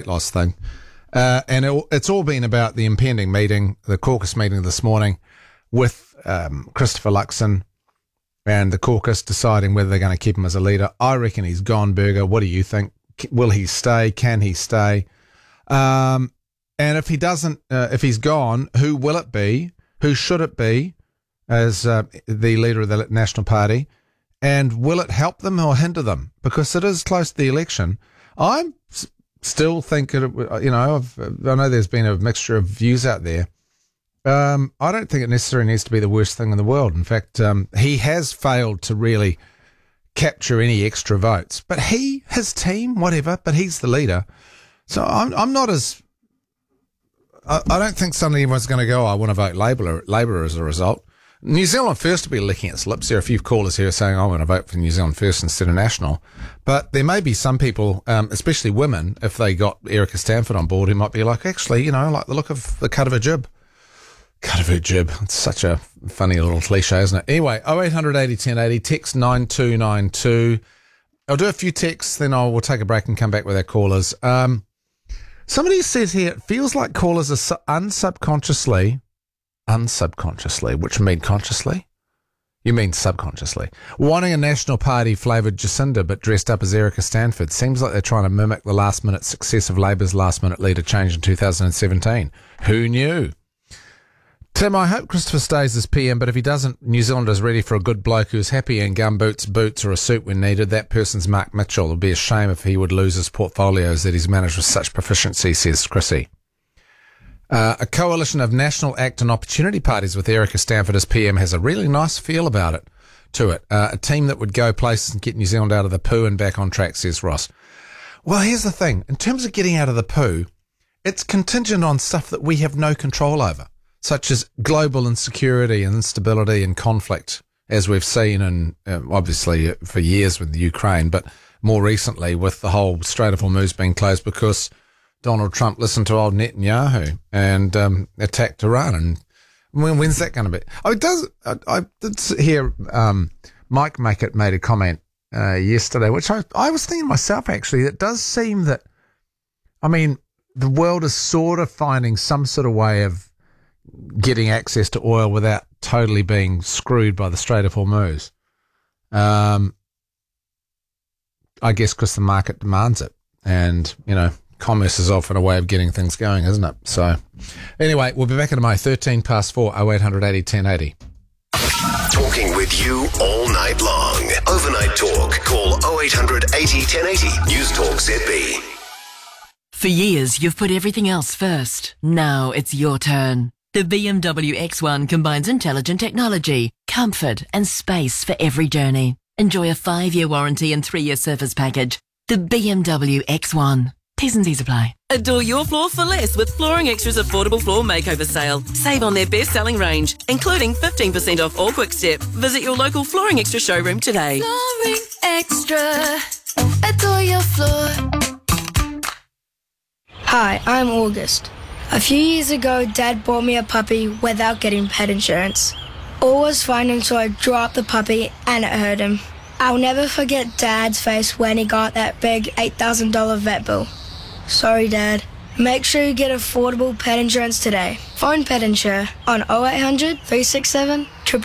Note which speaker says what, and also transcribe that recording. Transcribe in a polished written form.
Speaker 1: loss thing. And it's all been about the impending meeting, the caucus meeting this morning with Christopher Luxon and the caucus deciding whether they're going to keep him as a leader. I reckon he's gone, Berger. What do you think? Will he stay? Can he stay? And if he doesn't, if he's gone, who will it be? Who should it be as the leader of the National Party? And will it help them or hinder them? Because it is close to the election. I'm still thinking, I know there's been a mixture of views out there. I don't think it necessarily needs to be the worst thing in the world. In fact, he has failed to really capture any extra votes. But his team, whatever, but he's the leader. So I'm not as... I don't think suddenly everyone's going to go, I want to vote Labour as a result. New Zealand First will be licking its lips. There are a few callers here saying, I want to vote for New Zealand First instead of National. But there may be some people, especially women, if they got Erica Stanford on board, who might be like, actually, I like the look of the cut of her jib. Cut of her jib. It's such a funny little cliche, isn't it? Anyway, 0800 80 1080, text 9292. I'll do a few texts, then we'll take a break and come back with our callers. Somebody says here, it feels like callers are unsubconsciously, which mean consciously? You mean subconsciously. Wanting a National Party flavoured Jacinda but dressed up as Erica Stanford. Seems like they're trying to mimic the last-minute success of Labour's last-minute leader change in 2017. Who knew? Tim, I hope Christopher stays as PM, but if he doesn't, New Zealand is ready for a good bloke who's happy in gumboots, boots or a suit when needed. That person's Mark Mitchell. It would be a shame if he would lose his portfolios that he's managed with such proficiency, says Chrissy. A coalition of national act and opportunity parties with Erica Stanford as PM has a really nice feel about it. A team that would go places and get New Zealand out of the poo and back on track, says Ross. Well, here's the thing. In terms of getting out of the poo, it's contingent on stuff that we have no control over, such as global insecurity and instability and conflict, as we've seen in, obviously, for years with Ukraine, but more recently with the whole Strait of Hormuz being closed because Donald Trump listened to old Netanyahu and attacked Iran. And when's that going to be? I did hear Mike made a comment yesterday, which I was thinking myself, actually. It does seem that, the world is sort of finding some sort of way of getting access to oil without totally being screwed by the Strait of Hormuz. I guess because the market demands it. And, commerce is often a way of getting things going, isn't it? So, anyway, we'll be back in a moment. 13 past 4, 0800 80 1080.
Speaker 2: Talking with you all night long. Overnight talk. Call 0800 80 1080. News Talk ZB.
Speaker 3: For years, you've put everything else first. Now it's your turn. The BMW X1 combines intelligent technology, comfort and space for every journey. Enjoy a 5-year warranty and 3-year service package. The BMW X1. T's and C's apply.
Speaker 4: Adore your floor for less with Flooring Extra's affordable floor makeover sale. Save on their best-selling range, including 15% off all Quick Step. Visit your local Flooring Extra showroom today.
Speaker 5: Flooring Extra. Adore your floor. Hi, I'm August. A few years ago, Dad bought me a puppy without getting pet insurance. All was fine until I dropped the puppy and it hurt him. I'll never forget Dad's face when he got that big $8,000 vet bill. Sorry, Dad. Make sure you get affordable pet insurance today. Phone Pet Insure on 0800 367